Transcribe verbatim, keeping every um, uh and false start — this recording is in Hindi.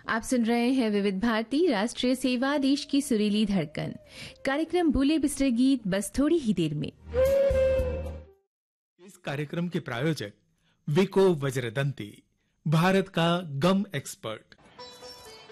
आप सुन रहे हैं विविध भारती राष्ट्रीय सेवा, देश की सुरीली धड़कन। कार्यक्रम भूले बिसरे गीत बस थोड़ी ही देर में। इस कार्यक्रम के प्रायोजक विको वज्रदंती, भारत का गम एक्सपर्ट।